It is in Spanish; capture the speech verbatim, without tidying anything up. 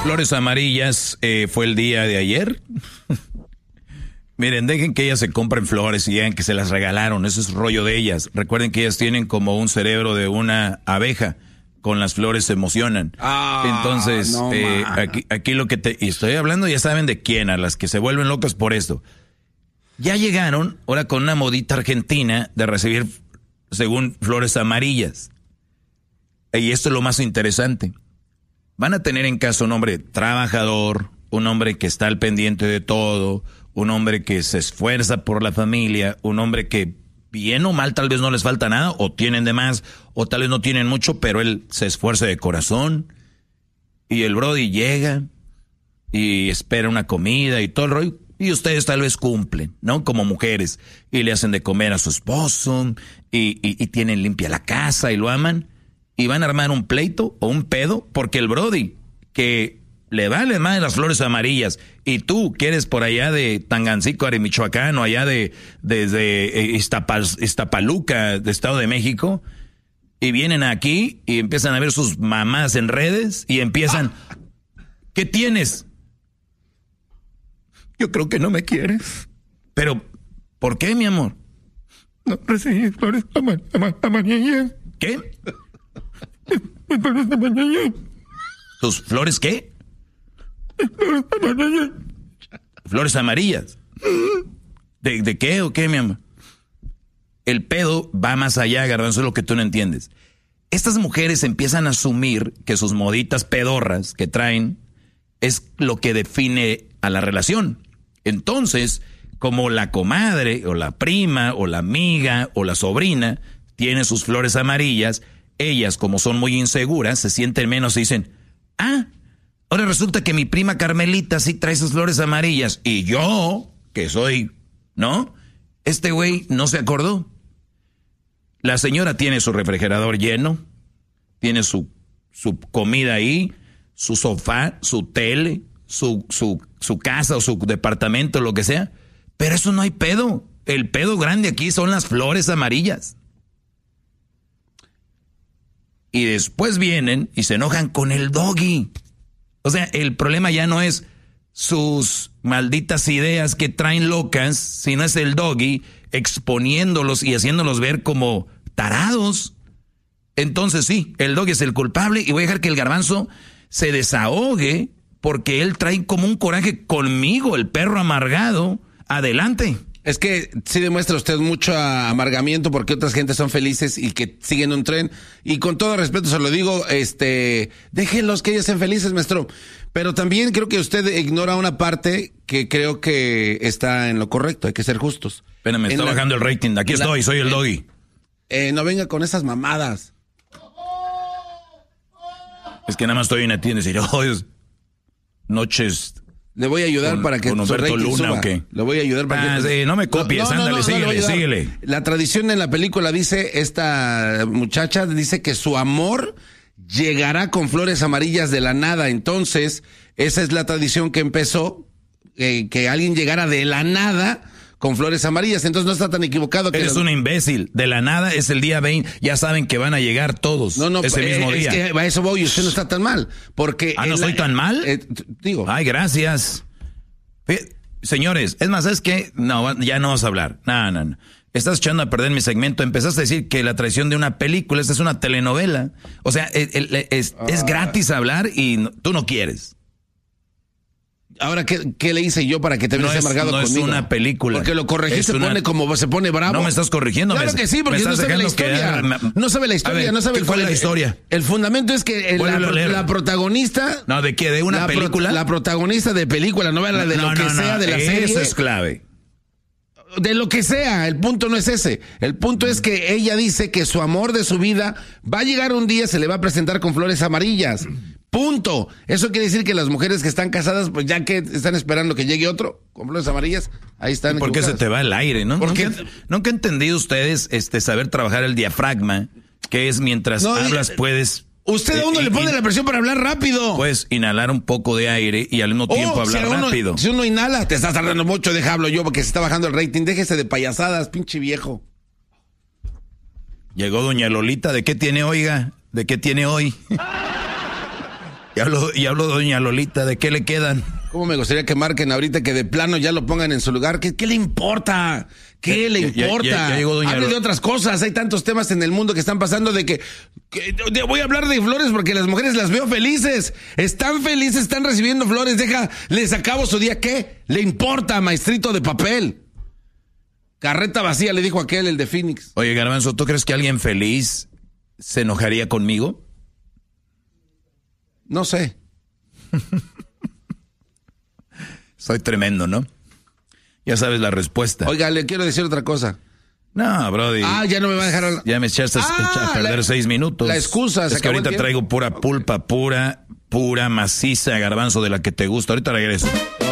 Flores amarillas eh, fue el día de ayer. Miren, dejen que ellas se compren flores y digan que se las regalaron. Eso es rollo de ellas. Recuerden que ellas tienen como un cerebro de una abeja. Con las flores se emocionan. Ah, Entonces, no, eh, aquí, aquí lo que te y estoy hablando, ya saben de quién, a las que se vuelven locas por esto. Ya llegaron, ahora con una modita argentina de recibir, según, flores amarillas. Y esto es lo más interesante. Van a tener en casa un hombre trabajador, un hombre que está al pendiente de todo, un hombre que se esfuerza por la familia, un hombre que bien o mal tal vez no les falta nada, o tienen de más, o tal vez no tienen mucho, pero él se esfuerza de corazón. Y el brody llega y espera una comida y todo el rollo. Y ustedes tal vez cumplen, ¿no? Como mujeres. Y le hacen de comer a su esposo, y, y, y tienen limpia la casa y lo aman. Y van a armar un pleito o un pedo, porque el brody, que le vale más de las flores amarillas, y tú, que eres por allá de Tangancícuaro, Michoacán, o allá de desde Iztapal, Iztapaluca, de Estado de México, y vienen aquí y empiezan a ver sus mamás en redes y empiezan, ¿qué tienes? Yo creo que no me quieres. Pero, ¿por qué, mi amor? No recibí flores amarillas. ¿Qué? Flores amarillas. ¿Tus flores qué? Flores amarillas. Flores amarillas. ¿De, ¿De qué o qué, mi amor? El pedo va más allá, Garbanzo, es lo que tú no entiendes. Estas mujeres empiezan a asumir que sus moditas pedorras que traen es lo que define a la relación. Entonces, como la comadre, o la prima, o la amiga, o la sobrina tiene sus flores amarillas, ellas, como son muy inseguras, se sienten menos y dicen, ah, ahora resulta que mi prima Carmelita sí trae sus flores amarillas, y yo, que soy, ¿no? Este güey no se acordó. La señora tiene su refrigerador lleno, tiene su, su comida ahí, su sofá, su tele, su, su, su casa o su departamento, lo que sea. Pero eso no hay pedo. El pedo grande aquí son las flores amarillas. Y después vienen y se enojan con el doggy. O sea, el problema ya no es sus malditas ideas que traen locas, sino es el doggy exponiéndolos y haciéndolos ver como tarados. Entonces sí, el doggy es el culpable y voy a dejar que el Garbanzo se desahogue porque él trae como un coraje conmigo, el perro amargado. Adelante. Es que sí demuestra usted mucho amargamiento porque otras gentes son felices y que siguen un tren. Y con todo respeto se lo digo, este, déjenlos que ellos sean felices, maestro. Pero también creo que usted ignora una parte que creo que está en lo correcto, hay que ser justos. Espérame, está la, bajando el rating. Aquí la, estoy, soy el doggy. Eh, no venga con esas mamadas. Es que nada más estoy en la tienda y decir, oh, es noches... Le voy a ayudar con, para que con su rating Luna, suba. ¿o qué? Le voy a ayudar para ah, que... Sí, no me copies, no, no, ándale, no, no, síguele, no síguele. La tradición en la película dice, esta muchacha dice que su amor llegará con flores amarillas de la nada. Entonces, esa es la tradición que empezó, eh, que alguien llegara de la nada con flores amarillas. Entonces no está tan equivocado. Que Eres la... un imbécil. De la nada es el día veinte. Ya saben que van a llegar todos no, no, ese eh, mismo día. Es que a eso voy y usted no está tan mal. Porque ah, ¿no soy la... tan mal? Eh, digo. Ay, gracias. Señores, es más, ¿sabes qué? No, ya no vas a hablar. No, no, no. Estás echando a perder mi segmento. Empezaste a decir que la traición de una película, esta es una telenovela. O sea, es, es, es, ah. es gratis hablar y no, tú no quieres. Ahora, ¿qué, ¿qué le hice yo para que te veas no amargado no conmigo? No es una película. Porque lo corregiste, se una... pone como se pone bravo. No me estás corrigiendo. Claro me, que sí, porque no sabe la historia. Que... No sabe la historia, ver, no sabe cuál es la el, historia. El, el fundamento es que el, la, la protagonista... No, ¿de qué? ¿De una la película? Pro, la protagonista de película, novela, de no, lo que no, sea, no, de la eso serie. Eso es clave. De lo que sea, el punto no es ese. El punto mm. es que ella dice que su amor de su vida va a llegar un día, se le va a presentar con flores amarillas. Punto. Eso quiere decir que las mujeres que están casadas, pues ya que están esperando que llegue otro con flores amarillas, ahí están. ¿Por qué se te va el aire, no? ¿Por qué? Nunca, nunca he entendido ustedes este saber trabajar el diafragma, que es mientras no, hablas eh, puedes... Usted a uno eh, le pone in, la presión para hablar rápido. Puedes inhalar un poco de aire y al mismo tiempo oh, hablar si uno, rápido. Si uno inhala, te estás tardando mucho, deja hablo yo porque se está bajando el rating. Déjese de payasadas, pinche viejo. Llegó doña Lolita, ¿de qué tiene, oiga? ¿De qué tiene hoy? Y hablo, y hablo doña Lolita, ¿de qué le quedan? ¿Cómo me gustaría que marquen ahorita que de plano ya lo pongan en su lugar? ¿Qué, qué le importa? ¿Qué le importa? Ya, ya, ya llegó doña Hable de otras cosas. Hay tantos temas en el mundo que están pasando de que, que de, voy a hablar de flores porque las mujeres las veo felices. Están felices, están recibiendo flores. Deja, les acabo su día. ¿Qué le importa, maestrito de papel? Carreta vacía, le dijo aquel, el de Phoenix. Oye, Garbanzo, ¿tú crees que alguien feliz se enojaría conmigo? No sé. Soy tremendo, ¿no? Ya sabes la respuesta. Oiga, le quiero decir otra cosa. No, brody. Ah, ya no me va a dejar hablar. Ya me echaste ah, a perder la, seis minutos. La excusa. Es que ahorita traigo pura pulpa, pura, pura maciza, Garbanzo, de la que te gusta. Ahorita regreso.